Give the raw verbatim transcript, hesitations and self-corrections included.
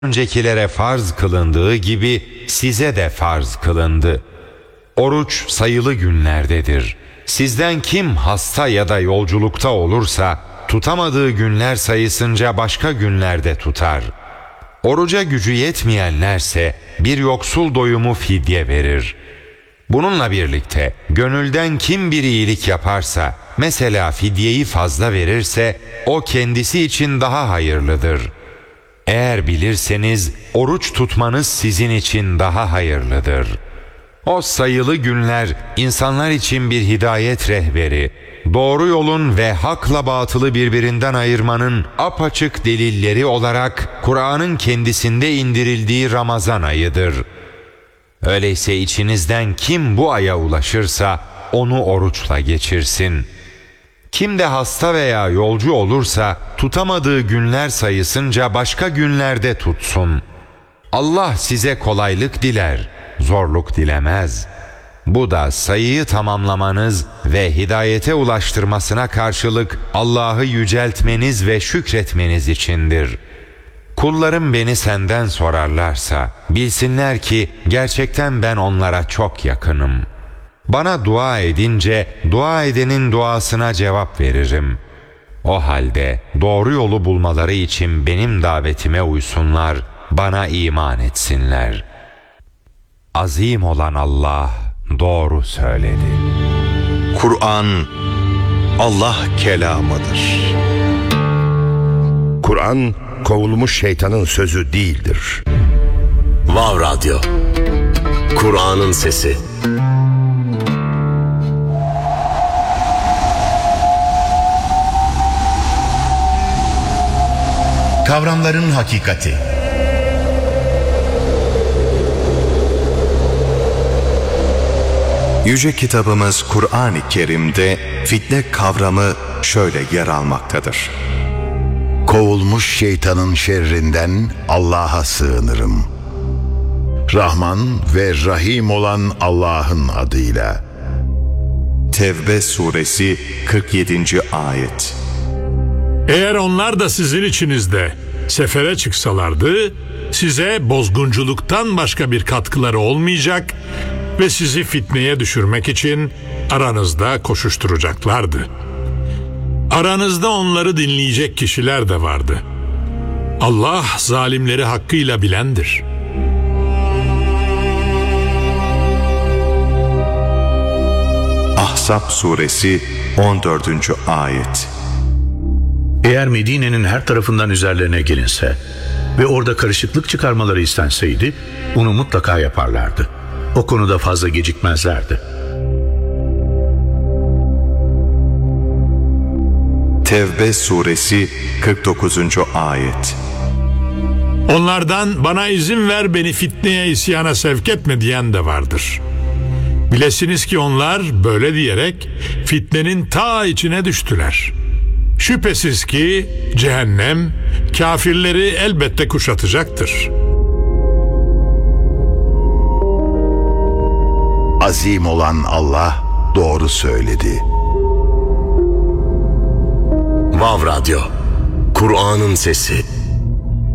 öncekilere farz kılındığı gibi size de farz kılındı. Oruç sayılı günlerdedir. Sizden kim hasta ya da yolculukta olursa tutamadığı günler sayısınca başka günlerde tutar. Oruca gücü yetmeyenlerse bir yoksul doyumu fidye verir. Bununla birlikte gönülden kim bir iyilik yaparsa, mesela fidyeyi fazla verirse, o kendisi için daha hayırlıdır. Eğer bilirseniz oruç tutmanız sizin için daha hayırlıdır. O sayılı günler insanlar için bir hidayet rehberi, doğru yolun ve hakla batılı birbirinden ayırmanın apaçık delilleri olarak Kur'an'ın kendisinde indirildiği Ramazan ayıdır. Öyleyse içinizden kim bu aya ulaşırsa onu oruçla geçirsin. Kim de hasta veya yolcu olursa tutamadığı günler sayısınca başka günlerde tutsun. Allah size kolaylık diler, zorluk dilemez. Bu da sayıyı tamamlamanız ve hidayete ulaştırmasına karşılık Allah'ı yüceltmeniz ve şükretmeniz içindir. Kullarım beni senden sorarlarsa bilsinler ki gerçekten ben onlara çok yakınım. Bana dua edince dua edenin duasına cevap veririm. O halde doğru yolu bulmaları için benim davetime uysunlar, bana iman etsinler. Azim olan Allah doğru söyledi. Kur'an Allah kelamıdır. Kur'an kovulmuş şeytanın sözü değildir. Vav Radyo, Kur'an'ın sesi. Kavramların hakikati. Yüce kitabımız Kur'an-ı Kerim'de fitne kavramı şöyle yer almaktadır. Kovulmuş şeytanın şerrinden Allah'a sığınırım. Rahman ve Rahim olan Allah'ın adıyla. Tevbe suresi kırk yedinci ayet. Eğer onlar da sizin içinizde sefere çıksalardı, size bozgunculuktan başka bir katkıları olmayacak ve sizi fitneye düşürmek için aranızda koşuşturacaklardı. Aranızda onları dinleyecek kişiler de vardı. Allah zalimleri hakkıyla bilendir. Ahzab suresi on dördüncü ayet. Eğer Medine'nin her tarafından üzerlerine gelinse ve orada karışıklık çıkarmaları istenseydi, bunu mutlaka yaparlardı. O konuda fazla gecikmezlerdi. Tevbe suresi kırk dokuzuncu ayet. Onlardan bana izin ver, beni fitneye, isyana sevk etme diyen de vardır. Bilesiniz ki onlar böyle diyerek fitnenin ta içine düştüler. Şüphesiz ki cehennem kafirleri elbette kuşatacaktır. Azim olan Allah doğru söyledi. Vav Radyo, Kur'an'ın sesi.